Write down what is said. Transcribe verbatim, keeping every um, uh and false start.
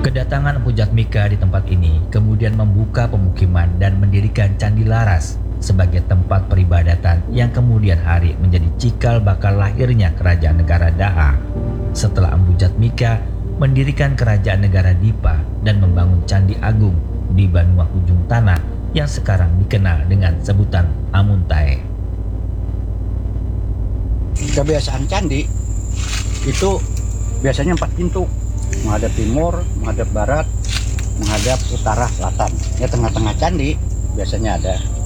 Kedatangan Empu Jatmika di tempat ini kemudian membuka pemukiman dan mendirikan Candi Laras sebagai tempat peribadatan yang kemudian hari menjadi cikal bakal lahirnya Kerajaan Negara Daha. Setelah Empu Jatmika mendirikan Kerajaan Negara Dipa dan membangun Candi Agung di Banua Ujung Tanah yang sekarang dikenal dengan sebutan Amuntae. Kebiasaan candi itu biasanya empat pintu, menghadap timur, menghadap barat, menghadap utara, selatan. Ya tengah-tengah candi biasanya ada